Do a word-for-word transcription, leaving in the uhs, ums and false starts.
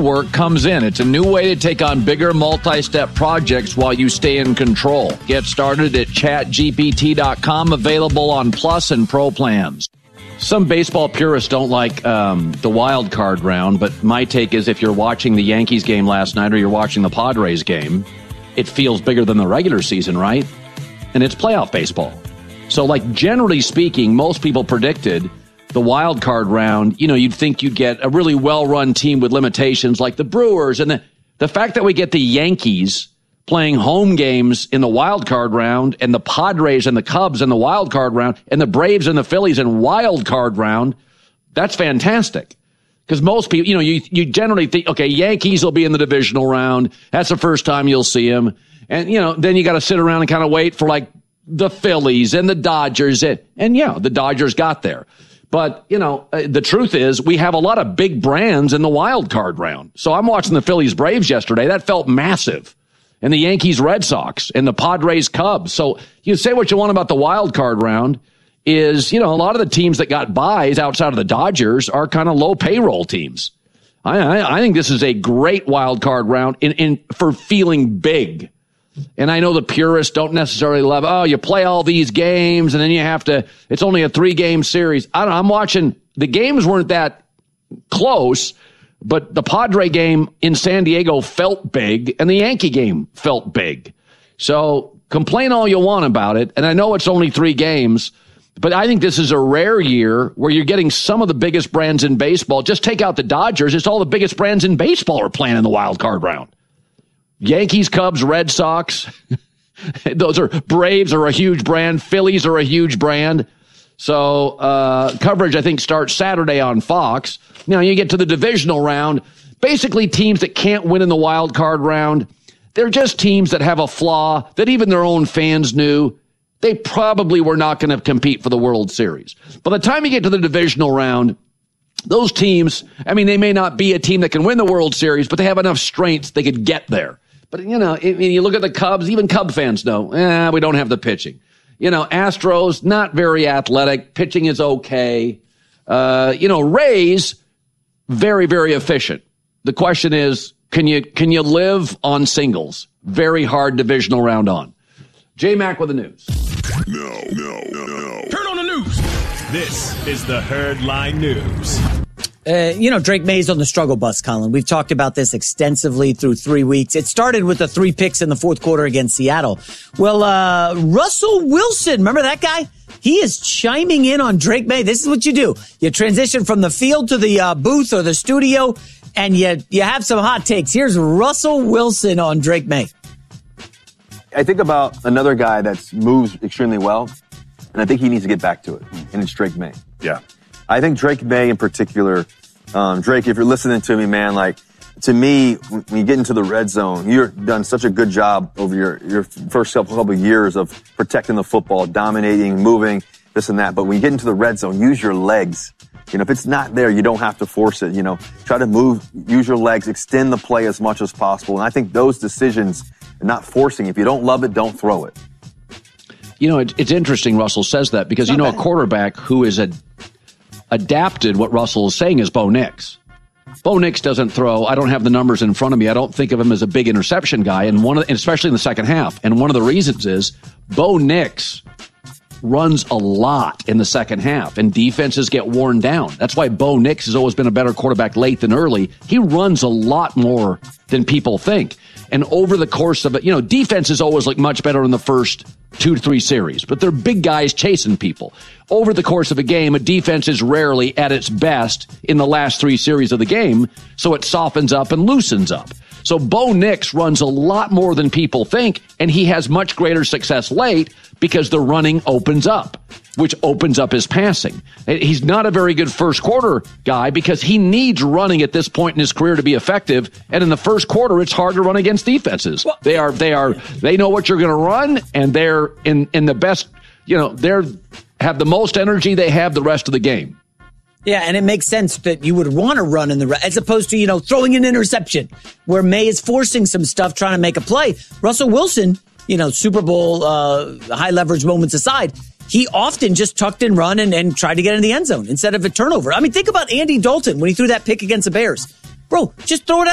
work comes in. It's a new way to take on bigger multi-step projects while you stay in control. Get started at chat G P T dot com, available on Plus and Pro plans. Some baseball purists don't like um, the wild card round, but my take is if you're watching the Yankees game last night or you're watching the Padres game, it feels bigger than the regular season, right? And it's playoff baseball. So, like, generally speaking, most people predicted the wild card round, you know, you'd think you'd get a really well-run team with limitations like the Brewers. And the, the fact that we get the Yankees playing home games in the wild card round and the Padres and the Cubs in the wild card round and the Braves and the Phillies in wild card round, that's fantastic. Because most people, you know, you, you generally think, okay, Yankees will be in the divisional round. That's the first time you'll see them. And, you know, then you got to sit around and kind of wait for, like, the Phillies and the Dodgers. And, and yeah, the Dodgers got there. But, you know, uh, the truth is we have a lot of big brands in the wild card round. So I'm watching the Phillies Braves yesterday. That felt massive. And the Yankees Red Sox and the Padres Cubs. So you say what you want about the wild card round is, you know, a lot of the teams that got buys outside of the Dodgers are kind of low payroll teams. I, I, I think this is a great wild card round in, in for feeling big. And I know the purists don't necessarily love, oh, you play all these games and then you have to, it's only a three game series. I don't know, I'm watching, the games weren't that close, but the Padre game in San Diego felt big and the Yankee game felt big. So complain all you want about it. And I know it's only three games, but I think this is a rare year where you're getting some of the biggest brands in baseball. Just take out the Dodgers. It's all the biggest brands in baseball are playing in the wild card round. Yankees, Cubs, Red Sox. Those are Braves are a huge brand. Phillies are a huge brand. So uh, coverage, I think, starts Saturday on Fox. Now you get to the divisional round. Basically, teams that can't win in the wild card round, they're just teams that have a flaw that even their own fans knew they probably were not going to compete for the World Series. By the time you get to the divisional round, those teams, I mean, they may not be a team that can win the World Series, but they have enough strengths they could get there. But, you know, I mean, you look at the Cubs, even Cub fans know, eh, we don't have the pitching. You know, Astros, not very athletic. Pitching is okay. Uh, you know, Rays, very, very efficient. The question is, can you can you live on singles? Very hard divisional round on. J-Mac with the news. No, no, no, no. Turn on the news. This is the Herd Line News. Uh, you know, Drake May's on the struggle bus, Colin. We've talked about this extensively through three weeks. It started with the three picks in the fourth quarter against Seattle. Well, uh, Russell Wilson, remember that guy? He is chiming in on Drake May. This is what you do. You transition from the field to the uh, booth or the studio, and you, you have some hot takes. Here's Russell Wilson on Drake May. I think about another guy that's moves extremely well, and I think he needs to get back to it, and it's Drake May. Yeah. I think Drake May in particular, um, Drake, if you're listening to me, man, like, to me, when you get into the red zone, you've done such a good job over your, your first couple of years of protecting the football, dominating, moving, this and that. But when you get into the red zone, use your legs. You know, if it's not there, you don't have to force it. You know, try to move, use your legs, extend the play as much as possible. And I think those decisions, not forcing, if you don't love it, don't throw it. You know, it, it's interesting Russell says that because, you know, bad. A quarterback who is a adapted what Russell is saying is Bo Nix. Bo Nix doesn't throw. I don't have the numbers in front of me. I don't think of him as a big interception guy, and one of, especially in the second half. And one of the reasons is Bo Nix runs a lot in the second half, and defenses get worn down. That's why Bo Nix has always been a better quarterback late than early. He runs a lot more than people think. And over the course of it, you know, defenses always look much better in the first two to three series, but they're big guys chasing people. Over the course of a game, a defense is rarely at its best in the last three series of the game, so it softens up and loosens up. So Bo Nix runs a lot more than people think, and he has much greater success late because the running opens up, which opens up his passing. He's not a very good first quarter guy because he needs running at this point in his career to be effective. And in the first quarter, it's hard to run against defenses. Well, they are, they are, they know what you're going to run, and they're in, in the best, you know, they're have the most energy they have the rest of the game. Yeah, and it makes sense that you would want to run in the, as opposed to, you know, throwing an interception where May is forcing some stuff, trying to make a play. Russell Wilson, you know, Super Bowl, uh, high leverage moments aside, he often just tucked and run and, and tried to get in the end zone instead of a turnover. I mean, think about Andy Dalton when he threw that pick against the Bears. Bro, just throw it